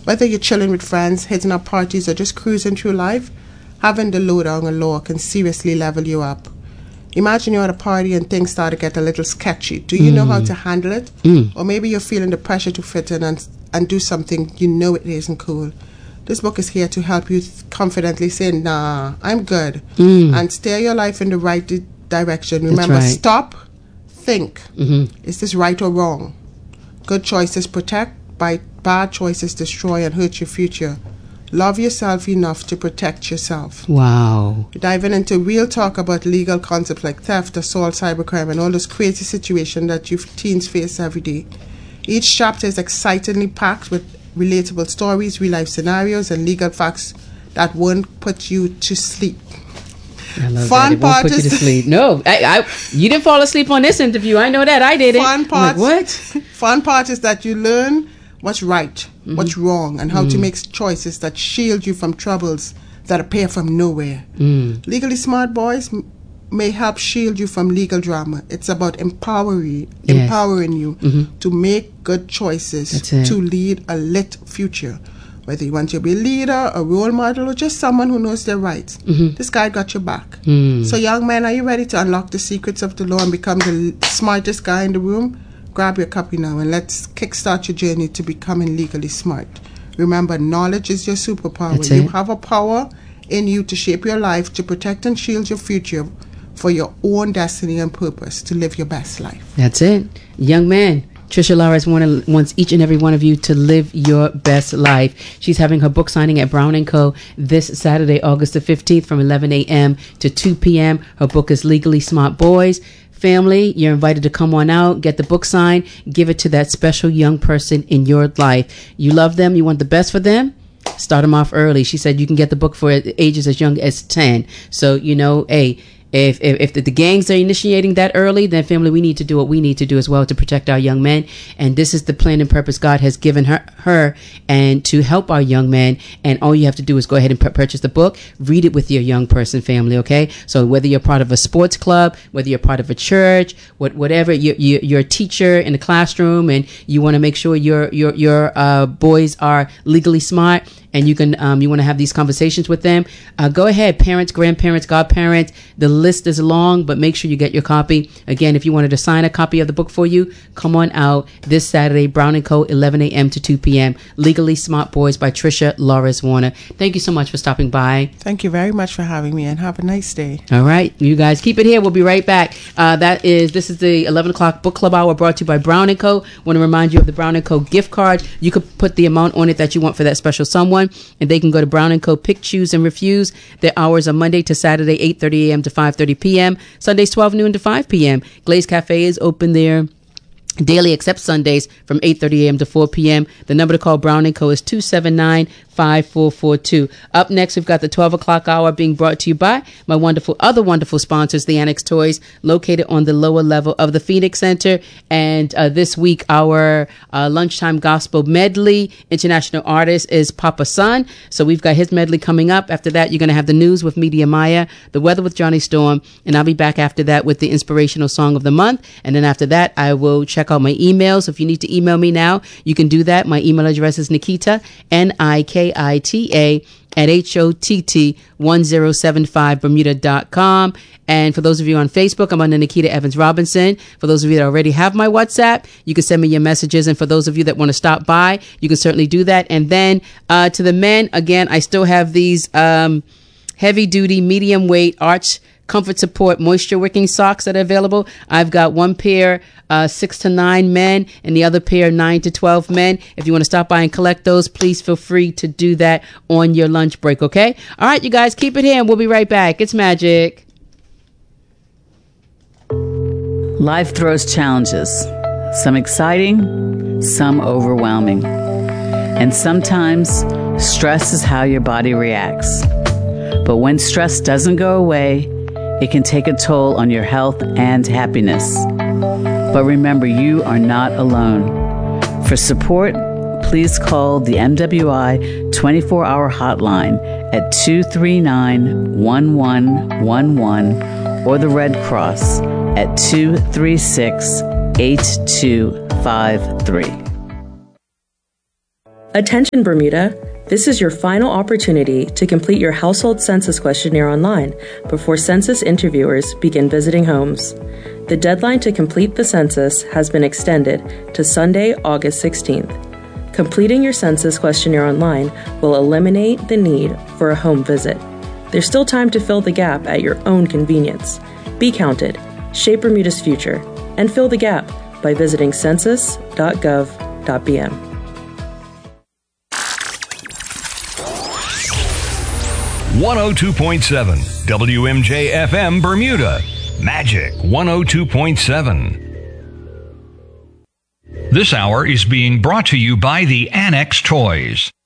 Whether you're chilling with friends, hitting up parties, or just cruising through life, having the lowdown on law can seriously level you up. Imagine you're at a party and things start to get a little sketchy. Do you know how to handle it? Or maybe you're feeling the pressure to fit in and do something you know it isn't cool. This book is here to help you confidently say, nah, I'm good. And steer your life in the right direction. Remember, stop, think. Is this right or wrong? Good choices protect, bad choices destroy and hurt your future. Love yourself enough to protect yourself. Wow. We're diving into real talk about legal concepts like theft, assault, cybercrime, and all those crazy situations that you teens face every day. Each chapter is excitingly packed with relatable stories, real-life scenarios, and legal facts that won't put you to sleep. I love fun that. It won't put you to sleep. No, you didn't fall asleep on this interview. I know that. I did it. What? Fun part is that you learn what's right, what's wrong, and how to make choices that shield you from troubles that appear from nowhere. Legally Smart Boys may help shield you from legal drama. It's about empowering you to make good choices to lead a lit future. Whether you want to be a leader, a role model, or just someone who knows their rights, this guide got your back. So young men, are you ready to unlock the secrets of the law and become the smartest guy in the room? Grab your copy now and let's kickstart your journey to becoming legally smart. Remember, knowledge is your superpower. You have a power in you to shape your life, to protect and shield your future for your own destiny and purpose, to live your best life. That's it. Young man, Trisha Laris wants each and every one of you to live your best life. She's having her book signing at Brown & Co. this Saturday, August the 15th from 11 a.m. to 2 p.m. Her book is Legally Smart Boys. Family, you're invited to come on out, get the book signed, give it to that special young person in your life. You love them, you want the best for them, start them off early. She said you can get the book for ages as young as 10. So, hey, if the gangs are initiating that early, then family, we need to do what we need to do as well to protect our young men. And this is the plan and purpose God has given her and to help our young men. And all you have to do is go ahead and purchase the book, read it with your young person, family. Okay. So whether you're part of a sports club, whether you're part of a church, whatever, you're a teacher in the classroom and you want to make sure your boys are legally smart, and you want to have these conversations with them, go ahead. Parents, grandparents, godparents, the list is long, but make sure you get your copy. Again, if you wanted to sign a copy of the book for you, come on out this Saturday, Brown & Co., 11 a.m. to 2 p.m. Legally Smart Boys by Trisha Laris Warner. Thank you so much for stopping by. Thank you very much for having me, and have a nice day. All right. You guys keep it here. We'll be right back. This is the 11 o'clock book club hour brought to you by Brown & Co. Want to remind you of the Brown & Co. gift card. You could put the amount on it that you want for that special someone, and they can go to Brown & Co. Pick, Choose, and Refuse. Their hours are Monday to Saturday, 8:30 a.m. to 5:30 p.m. Sundays, 12 noon to 5 p.m. Glaze Cafe is open there daily except Sundays from 8:30 a.m. to 4 p.m. The number to call Brown & Co. is 279-5442. Up next, we've got the 12 o'clock hour being brought to you by my other wonderful sponsors, the Annex Toys, located on the lower level of the Phoenix Center. And this week, our lunchtime gospel medley international artist is Papa San. So we've got his medley coming up. After that, you're going to have the news with Media Maya, the weather with Johnny Storm, and I'll be back after that with the inspirational song of the month. And then after that, I will check out my emails. If you need to email me now, you can do that. My email address is Nikita, Nikita at HOTT1075bermuda.com. And for those of you on Facebook, I'm under Nikita Evans Robinson. For those of you that already have my WhatsApp, you can send me your messages. And for those of you that want to stop by, you can certainly do that. And then to the men, again, I still have these heavy duty, medium weight Arch Comfort Support moisture wicking socks that are available. I've got one pair 6 to 9 men and the other pair 9 to 12 men. If you want to stop by and collect those, please feel free to do that on your lunch break. Okay. All right, you guys, keep it here and we'll be right back. It's magic. Life throws challenges, some exciting, some overwhelming. And sometimes stress is how your body reacts. But when stress doesn't go away, it can take a toll on your health and happiness. But remember, you are not alone. For support, please call the MWI 24-hour hotline at 239-1111 or the Red Cross at 236-8253. Attention Bermuda, this is your final opportunity to complete your household census questionnaire online before census interviewers begin visiting homes. The deadline to complete the census has been extended to Sunday, August 16th. Completing your census questionnaire online will eliminate the need for a home visit. There's still time to fill the gap at your own convenience. Be counted, shape Bermuda's future, and fill the gap by visiting census.gov.bm. 102.7 WMJ-FM Bermuda. Magic 102.7. This hour is being brought to you by the Annex Toys.